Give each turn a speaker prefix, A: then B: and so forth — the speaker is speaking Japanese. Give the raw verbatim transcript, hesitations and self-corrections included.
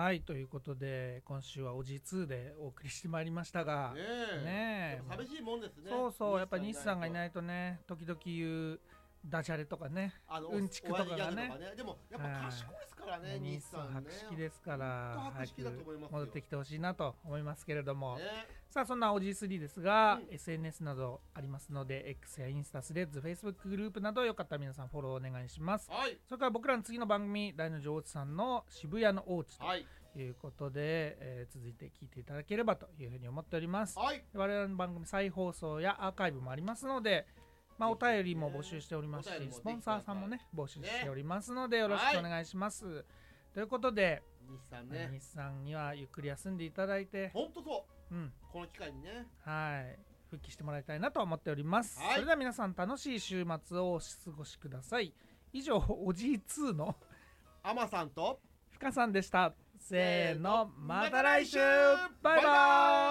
A: はい、ということで今週はオジツーでお送りしてまいりましたが、
B: ねえ
A: ねえ
B: 寂しいもんですね。
A: そうそう、やっぱり西さんがい
B: い
A: ないとね、時々言うダジャレとかね、
B: あの
A: うんちくとかがね、
B: ねでもやっぱ賢いですからね、
A: 西
B: 西さんね。
A: 博識ですから
B: 本当博識だと思いますよ。
A: 戻ってきてほしいなと思いますけれども、
B: ね
A: さあそんな オージースリー ですが、
B: うん、
A: エスエヌエス などありますので X やインスタ、スレッズ、Facebook グループなどよかったら皆さんフォローお願いします。
B: はい、
A: それから僕らの次の番組、大の上手さんの渋谷のおうちと
B: はい、
A: いうことで、えー続いて聞いていただければというふうに思っております。
B: はい、
A: 我々の番組再放送やアーカイブもありますので、まあ、お便りも募集しておりますし、
B: お便りも
A: スポンサーさんもね募集しており
B: ね
A: ますのでよろしくお願いします、ということで、
B: 西さんね。
A: 日産にはゆっくり休んでいただいて、
B: 本当そ
A: うん
B: う。この機会にね。
A: はい復帰してもらいたいなと思っております、
B: はい
A: それでは皆さん楽しい週末をお過ごしください。以上オジーツーの
B: アマさんと
A: 深さんでした。せーの、また来週、
B: また来週
A: バイバーイ。